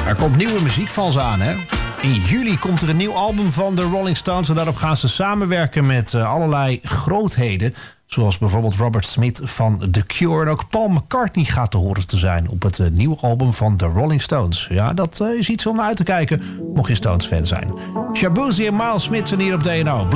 Er komt nieuwe muziek van ze aan, hè? In juli komt er een nieuw album van de Rolling Stones en daarop gaan ze samenwerken met allerlei grootheden. Zoals bijvoorbeeld Robert Smith van The Cure. En ook Paul McCartney gaat te horen te zijn op het nieuwe album van The Rolling Stones. Ja, dat is iets om naar uit te kijken, mocht je Stones-fan zijn. Shaboozey en Miles Smith zijn hier op DNO.